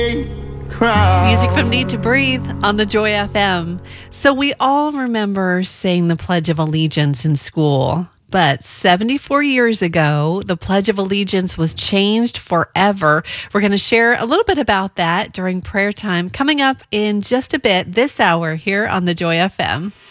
Music from Need to Breathe on the Joy FM. So we all remember saying the Pledge of Allegiance in school. But 74 years ago, the Pledge of Allegiance was changed forever. We're going to share a little bit about that during prayer time coming up in just a bit this hour here on the Joy FM.